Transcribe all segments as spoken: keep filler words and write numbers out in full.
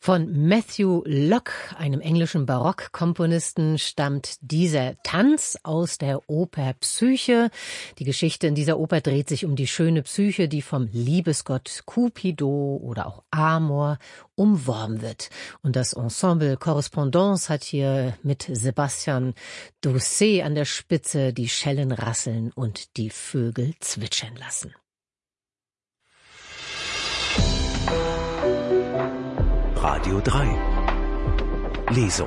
Von Matthew Locke, einem englischen Barockkomponisten, stammt dieser Tanz aus der Oper Psyche. Die Geschichte in dieser Oper dreht sich um die schöne Psyche, die vom Liebesgott Cupido oder auch Amor umworben wird. Und das Ensemble Correspondance hat hier mit Sebastian Doucet an der Spitze die Schellen rasseln und die Vögel zwitschern lassen. Radio drei Lesung.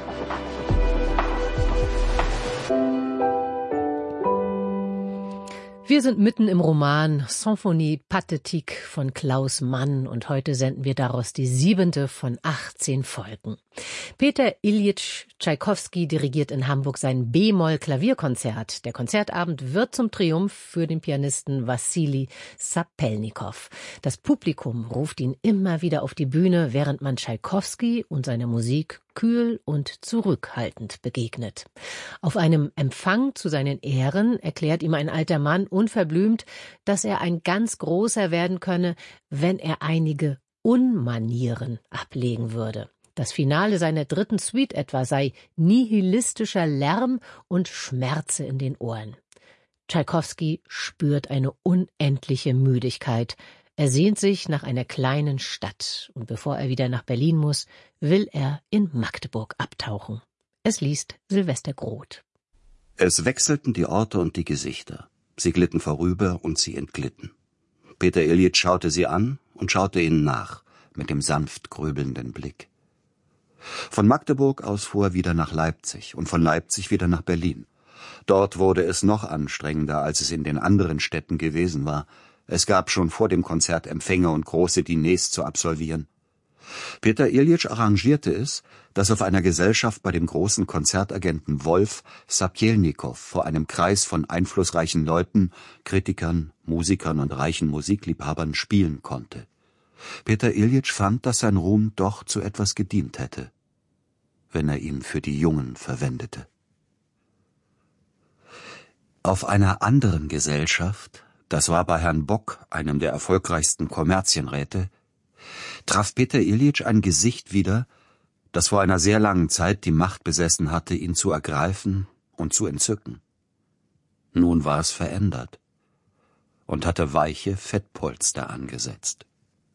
Wir sind mitten im Roman Symphonie Pathétique von Klaus Mann und heute senden wir daraus die siebente von achtzehn Folgen. Peter Iljitsch Tschaikowski dirigiert in Hamburg sein B-Moll-Klavierkonzert. Der Konzertabend wird zum Triumph für den Pianisten Wassili Sapelnikow. Das Publikum ruft ihn immer wieder auf die Bühne, während man Tschaikowski und seiner Musik kühl und zurückhaltend begegnet. Auf einem Empfang zu seinen Ehren erklärt ihm ein alter Mann unverblümt, dass er ein ganz Großer werden könne, wenn er einige Unmanieren ablegen würde. Das Finale seiner dritten Suite etwa sei nihilistischer Lärm und Schmerze in den Ohren. Tschaikowski spürt eine unendliche Müdigkeit. Er sehnt sich nach einer kleinen Stadt und bevor er wieder nach Berlin muss, will er in Magdeburg abtauchen. Es liest Silvester Groth. Es wechselten die Orte und die Gesichter. Sie glitten vorüber und sie entglitten. Peter Iljitsch schaute sie an und schaute ihnen nach, mit dem sanft grübelnden Blick. Von Magdeburg aus fuhr er wieder nach Leipzig und von Leipzig wieder nach Berlin. Dort wurde es noch anstrengender, als es in den anderen Städten gewesen war. Es gab schon vor dem Konzert Empfänge und große Diners zu absolvieren. Peter Iljitsch arrangierte es, dass auf einer Gesellschaft bei dem großen Konzertagenten Wolf Sapelnikow vor einem Kreis von einflussreichen Leuten, Kritikern, Musikern und reichen Musikliebhabern spielen konnte. Peter Iljitsch fand, dass sein Ruhm doch zu etwas gedient hätte, wenn er ihn für die Jungen verwendete. Auf einer anderen Gesellschaft, das war bei Herrn Bock, einem der erfolgreichsten Kommerzienräte, traf Peter Iljitsch ein Gesicht wieder, das vor einer sehr langen Zeit die Macht besessen hatte, ihn zu ergreifen und zu entzücken. Nun war es verändert und hatte weiche Fettpolster angesetzt.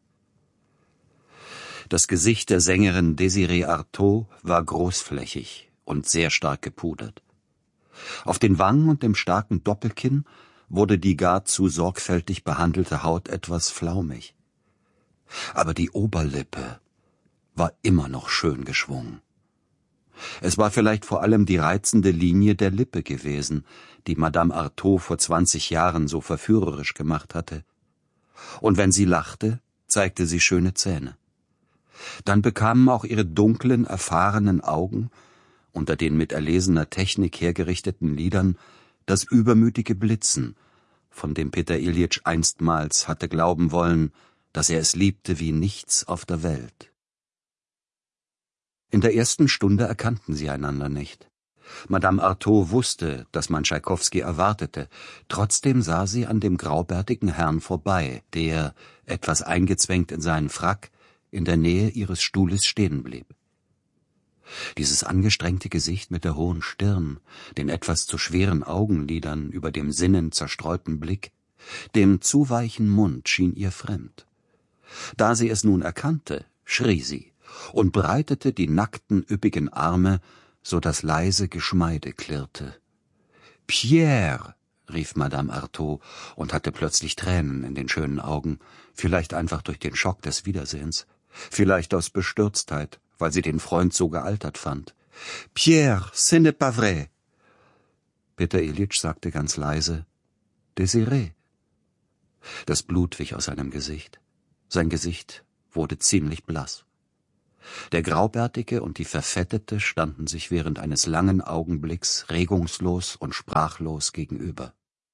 Das Gesicht der Sängerin Désirée Arthaud war großflächig und sehr stark gepudert. Auf den Wangen und dem starken Doppelkinn wurde die gar zu sorgfältig behandelte Haut etwas flaumig. Aber die Oberlippe war immer noch schön geschwungen. Es war vielleicht vor allem die reizende Linie der Lippe gewesen, die Madame Arthaud vor zwanzig Jahren so verführerisch gemacht hatte. Und wenn sie lachte, zeigte sie schöne Zähne. Dann bekamen auch ihre dunklen, erfahrenen Augen, unter den mit erlesener Technik hergerichteten Lidern, das übermütige Blitzen, von dem Peter Iljitsch einstmals hatte glauben wollen, dass er es liebte wie nichts auf der Welt. In der ersten Stunde erkannten sie einander nicht. Madame Arthaud wusste, dass man Tschaikowski erwartete, trotzdem sah sie an dem graubärtigen Herrn vorbei, der, etwas eingezwängt in seinen Frack, in der Nähe ihres Stuhles stehen blieb. Dieses angestrengte Gesicht mit der hohen Stirn, den etwas zu schweren Augenlidern über dem sinnend zerstreuten Blick, dem zu weichen Mund schien ihr fremd. Da sie es nun erkannte, schrie sie und breitete die nackten, üppigen Arme, so dass leise Geschmeide klirrte. »Pierre«, rief Madame Arthaud und hatte plötzlich Tränen in den schönen Augen, vielleicht einfach durch den Schock des Wiedersehens, vielleicht aus Bestürztheit, weil sie den Freund so gealtert fand. »Pierre, ce n'est pas vrai!« Peter Iljitsch sagte ganz leise, »Désirée.« Das Blut wich aus seinem Gesicht. Sein Gesicht wurde ziemlich blass. Der Graubärtige und die Verfettete standen sich während eines langen Augenblicks regungslos und sprachlos gegenüber.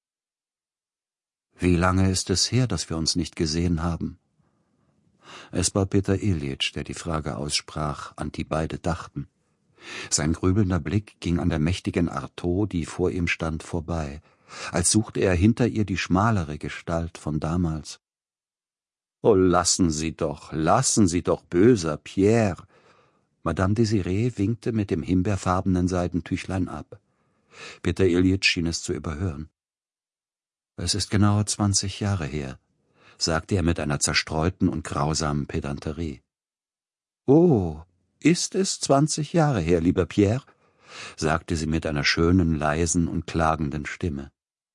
»Wie lange ist es her, dass wir uns nicht gesehen haben?« Es war Peter Iljitsch, der die Frage aussprach, an die beide dachten. Sein grübelnder Blick ging an der mächtigen Arthaud, die vor ihm stand, vorbei, als suchte er hinter ihr die schmalere Gestalt von damals. »Oh, lassen Sie doch, lassen Sie doch, böser Pierre!« Madame Désirée winkte mit dem himbeerfarbenen Seidentüchlein ab. Peter Iljitsch schien es zu überhören. »Es ist genau zwanzig Jahre her«, sagte er mit einer zerstreuten und grausamen Pedanterie. »Oh, ist es zwanzig Jahre her, lieber Pierre?« sagte sie mit einer schönen, leisen und klagenden Stimme.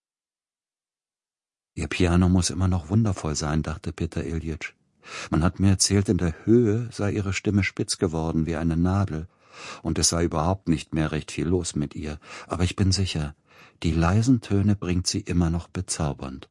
»Ihr Piano muss immer noch wundervoll sein«, dachte Peter Iljitsch. »Man hat mir erzählt, in der Höhe sei ihre Stimme spitz geworden wie eine Nadel, und es sei überhaupt nicht mehr recht viel los mit ihr. Aber ich bin sicher, die leisen Töne bringt sie immer noch bezaubernd.«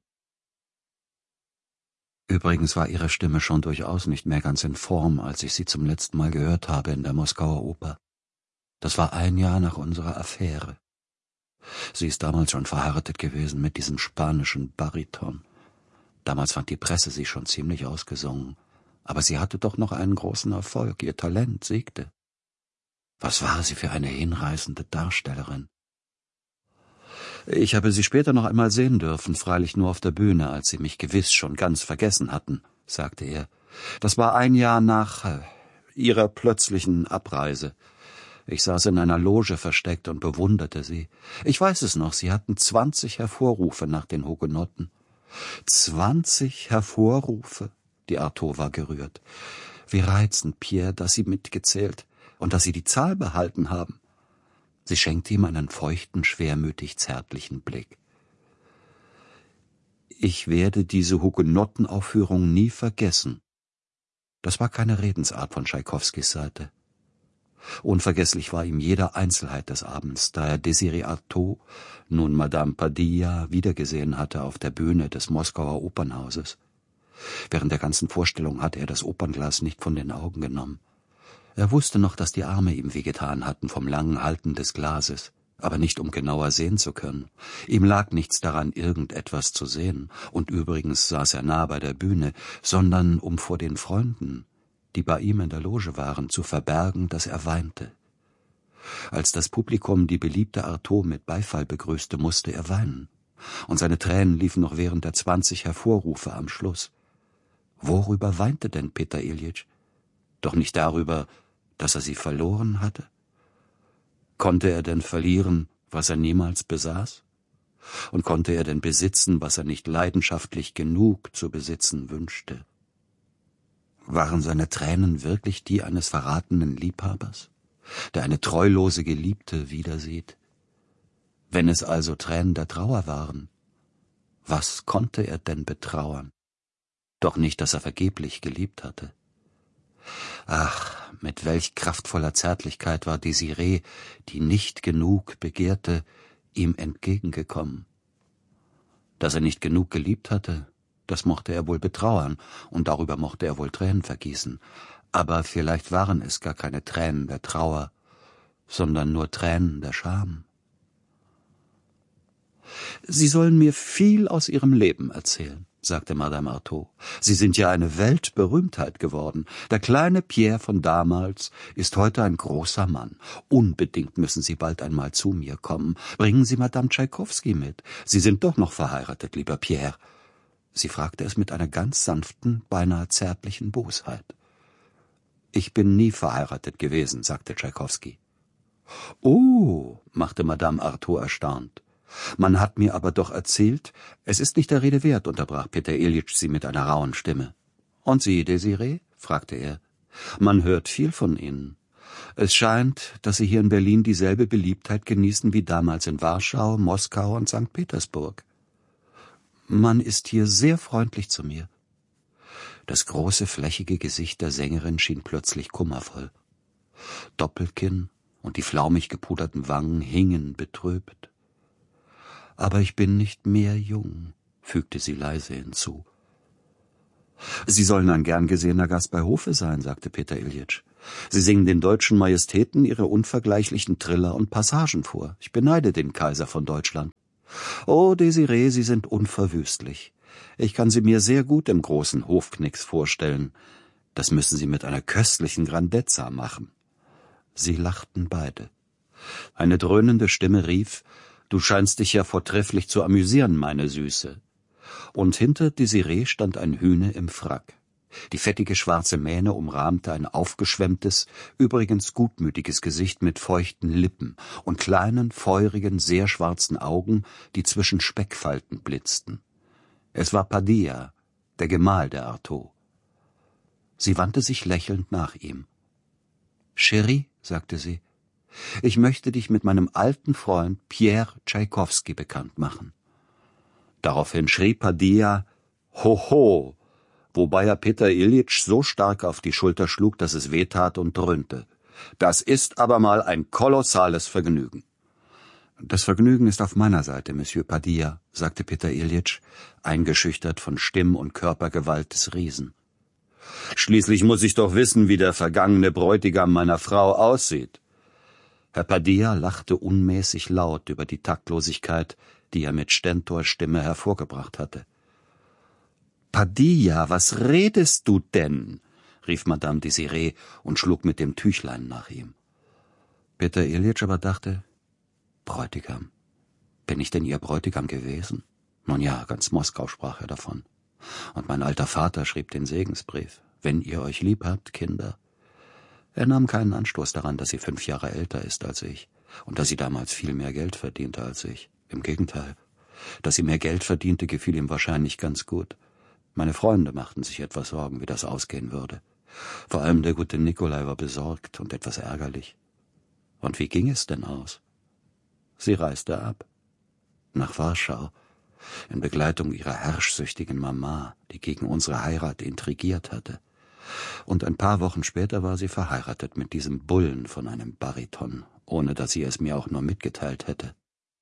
Übrigens war ihre Stimme schon durchaus nicht mehr ganz in Form, als ich sie zum letzten Mal gehört habe in der Moskauer Oper. Das war ein Jahr nach unserer Affäre. Sie ist damals schon verheiratet gewesen mit diesem spanischen Bariton. Damals fand die Presse sie schon ziemlich ausgesungen. Aber sie hatte doch noch einen großen Erfolg. Ihr Talent siegte. Was war sie für eine hinreißende Darstellerin? Ich habe sie später noch einmal sehen dürfen, freilich nur auf der Bühne, als sie mich gewiss schon ganz vergessen hatten, sagte er. Das war ein Jahr nach äh, ihrer plötzlichen Abreise. Ich saß in einer Loge versteckt und bewunderte sie. Ich weiß es noch, sie hatten zwanzig Hervorrufe nach den Hugenotten. Zwanzig Hervorrufe! Die Artaud war gerührt. Wie reizend, Pierre, dass Sie mitgezählt und dass Sie die Zahl behalten haben. Sie schenkte ihm einen feuchten, schwermütig zärtlichen Blick. Ich werde diese Hugenottenaufführung nie vergessen. Das war keine Redensart von Tschaikowskis Seite. Unvergesslich war ihm jede Einzelheit des Abends, da er Désirée Artaud, nun Madame Padilla, wiedergesehen hatte auf der Bühne des Moskauer Opernhauses. Während der ganzen Vorstellung hatte er das Opernglas nicht von den Augen genommen. Er wusste noch, dass die Arme ihm wehgetan hatten vom langen Halten des Glases, aber nicht um genauer sehen zu können. Ihm lag nichts daran, irgendetwas zu sehen, und übrigens saß er nah bei der Bühne, sondern um vor den Freunden, die bei ihm in der Loge waren, zu verbergen, dass er weinte. Als das Publikum die beliebte Artaud mit Beifall begrüßte, musste er weinen, und seine Tränen liefen noch während der zwanzig Hervorrufe am Schluss. Worüber weinte denn Peter Iljitsch? Doch nicht darüber, dass er sie verloren hatte? Konnte er denn verlieren, was er niemals besaß? Und konnte er denn besitzen, was er nicht leidenschaftlich genug zu besitzen wünschte? Waren seine Tränen wirklich die eines verratenen Liebhabers, der eine treulose Geliebte wiedersieht? Wenn es also Tränen der Trauer waren, was konnte er denn betrauern? Doch nicht, dass er vergeblich geliebt hatte. Ach, mit welch kraftvoller Zärtlichkeit war Désirée, die nicht genug begehrte, ihm entgegengekommen. Dass er nicht genug geliebt hatte, das mochte er wohl betrauern, und darüber mochte er wohl Tränen vergießen. Aber vielleicht waren es gar keine Tränen der Trauer, sondern nur Tränen der Scham. »Sie sollen mir viel aus Ihrem Leben erzählen«, sagte Madame Artaud. »Sie sind ja eine Weltberühmtheit geworden. Der kleine Pierre von damals ist heute ein großer Mann. Unbedingt müssen Sie bald einmal zu mir kommen. Bringen Sie Madame Tschaikowski mit. Sie sind doch noch verheiratet, lieber Pierre.« Sie fragte es mit einer ganz sanften, beinahe zärtlichen Bosheit. »Ich bin nie verheiratet gewesen«, sagte Tschaikowski. »Oh«, machte Madame Artaud erstaunt. »Man hat mir aber doch erzählt, es ist nicht der Rede wert«, unterbrach Peter Iljitsch sie mit einer rauen Stimme. »Und Sie, Désirée?« fragte er. »Man hört viel von Ihnen. Es scheint, dass Sie hier in Berlin dieselbe Beliebtheit genießen wie damals in Warschau, Moskau und Sankt Petersburg.« »Man ist hier sehr freundlich zu mir.« Das große, flächige Gesicht der Sängerin schien plötzlich kummervoll. Doppelkinn und die flaumig gepuderten Wangen hingen betrübt. »Aber ich bin nicht mehr jung«, fügte sie leise hinzu. »Sie sollen ein gern gesehener Gast bei Hofe sein«, sagte Peter Iljitsch. »Sie singen den deutschen Majestäten ihre unvergleichlichen Triller und Passagen vor. Ich beneide den Kaiser von Deutschland. Oh, Désirée, Sie sind unverwüstlich. Ich kann Sie mir sehr gut im großen Hofknicks vorstellen. Das müssen Sie mit einer köstlichen Grandezza machen.« Sie lachten beide. Eine dröhnende Stimme rief: »Du scheinst dich ja vortrefflich zu amüsieren, meine Süße.« Und hinter Désirée stand ein Hühne im Frack. Die fettige schwarze Mähne umrahmte ein aufgeschwemmtes, übrigens gutmütiges Gesicht mit feuchten Lippen und kleinen, feurigen, sehr schwarzen Augen, die zwischen Speckfalten blitzten. Es war Padilla, der Gemahl der Artaud. Sie wandte sich lächelnd nach ihm. »Chérie«, sagte sie, »ich möchte dich mit meinem alten Freund Pierre Tschaikowski bekannt machen.« Daraufhin schrie Padilla »Hoho«, wobei er Peter Iljitsch so stark auf die Schulter schlug, dass es wehtat und dröhnte. »Das ist aber mal ein kolossales Vergnügen.« »Das Vergnügen ist auf meiner Seite, Monsieur Padilla«, sagte Peter Iljitsch, eingeschüchtert von Stimm- und Körpergewalt des Riesen. »Schließlich muss ich doch wissen, wie der vergangene Bräutigam meiner Frau aussieht.« Herr Padilla lachte unmäßig laut über die Taktlosigkeit, die er mit Stentors Stimme hervorgebracht hatte. »Padilla, was redest du denn?« rief Madame Désirée und schlug mit dem Tüchlein nach ihm. Peter Iljitsch aber dachte, »Bräutigam? Bin ich denn Ihr Bräutigam gewesen?« Nun ja, ganz Moskau sprach er davon. Und mein alter Vater schrieb den Segensbrief. »Wenn ihr euch lieb habt, Kinder.« Er nahm keinen Anstoß daran, dass sie fünf Jahre älter ist als ich und dass sie damals viel mehr Geld verdiente als ich. Im Gegenteil, dass sie mehr Geld verdiente, gefiel ihm wahrscheinlich ganz gut. Meine Freunde machten sich etwas Sorgen, wie das ausgehen würde. Vor allem der gute Nikolai war besorgt und etwas ärgerlich. Und wie ging es denn aus? Sie reiste ab. Nach Warschau, in Begleitung ihrer herrschsüchtigen Mama, die gegen unsere Heirat intrigiert hatte. Und ein paar Wochen später war sie verheiratet mit diesem Bullen von einem Bariton, ohne dass sie es mir auch nur mitgeteilt hätte.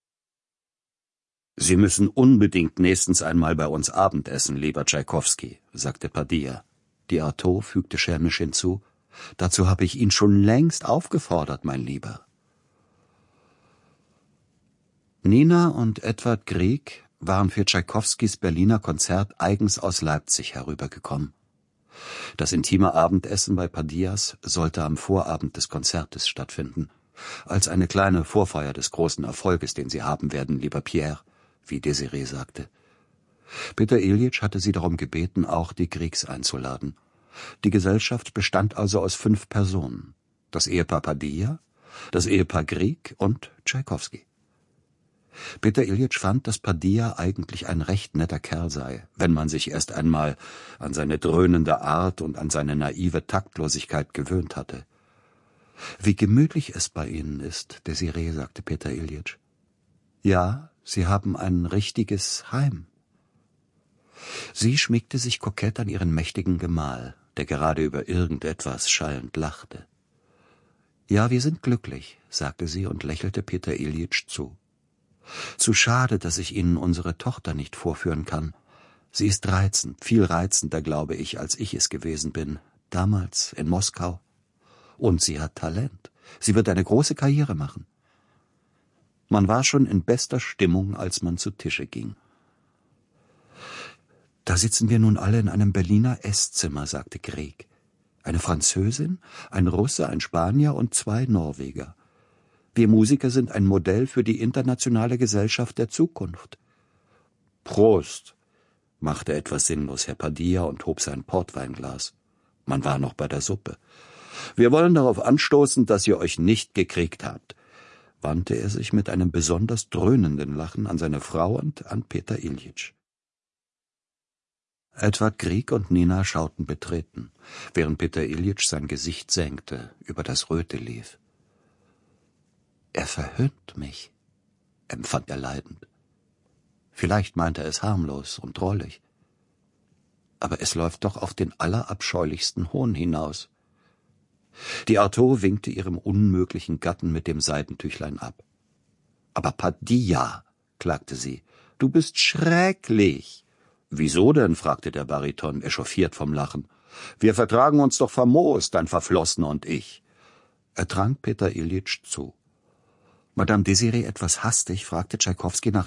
»Sie müssen unbedingt nächstens einmal bei uns Abendessen, lieber Tschaikowski«, sagte Padilla. Die Artaud fügte schelmisch hinzu, »dazu habe ich ihn schon längst aufgefordert, mein Lieber.« Nina und Edward Grieg waren für Tschaikowskis Berliner Konzert eigens aus Leipzig herübergekommen. Das intime Abendessen bei Padillas sollte am Vorabend des Konzertes stattfinden, als eine kleine Vorfeier des großen Erfolges, den Sie haben werden, lieber Pierre, wie Désirée sagte. Peter Iljitsch hatte sie darum gebeten, auch die Griegs einzuladen. Die Gesellschaft bestand also aus fünf Personen: das Ehepaar Padilla, das Ehepaar Grieg und Tschaikowski. Peter Iljitsch fand, dass Padilla eigentlich ein recht netter Kerl sei, wenn man sich erst einmal an seine dröhnende Art und an seine naive Taktlosigkeit gewöhnt hatte. »Wie gemütlich es bei Ihnen ist, Désirée«, sagte Peter Iljitsch. »Ja, Sie haben ein richtiges Heim.« Sie schmiegte sich kokett an ihren mächtigen Gemahl, der gerade über irgendetwas schallend lachte. »Ja, wir sind glücklich«, sagte sie und lächelte Peter Iljitsch zu. »Zu schade, dass ich Ihnen unsere Tochter nicht vorführen kann. Sie ist reizend, viel reizender, glaube ich, als ich es gewesen bin, damals in Moskau. Und sie hat Talent. Sie wird eine große Karriere machen.« Man war schon in bester Stimmung, als man zu Tische ging. »Da sitzen wir nun alle in einem Berliner Esszimmer«, sagte Grieg. »Eine Französin, ein Russe, ein Spanier und zwei Norweger. Wir Musiker sind ein Modell für die internationale Gesellschaft der Zukunft.« »Prost«, machte etwas sinnlos Herr Padilla und hob sein Portweinglas. Man war noch bei der Suppe. »Wir wollen darauf anstoßen, dass ihr euch nicht gekriegt habt«, wandte er sich mit einem besonders dröhnenden Lachen an seine Frau und an Peter Iljitsch. Edward Grieg und Nina schauten betreten, während Peter Iljitsch sein Gesicht senkte, über das Röte lief. »Er verhöhnt mich«, empfand er leidend. Vielleicht meinte er es harmlos und drollig. Aber es läuft doch auf den allerabscheulichsten Hohn hinaus. Die Artaud winkte ihrem unmöglichen Gatten mit dem Seidentüchlein ab. »Aber Padilla«, klagte sie, »du bist schrecklich.« »Wieso denn?« fragte der Bariton, echauffiert vom Lachen. »Wir vertragen uns doch famos, dein Verflossener und ich.« Er trank Peter Iljitsch zu. Madame Désirée etwas hastig fragte Tschaikowski nach